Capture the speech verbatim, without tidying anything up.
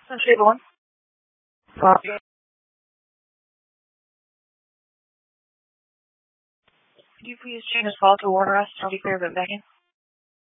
Century one. Copy. Could you please change this call to order us? I'll be clear of it, Megan.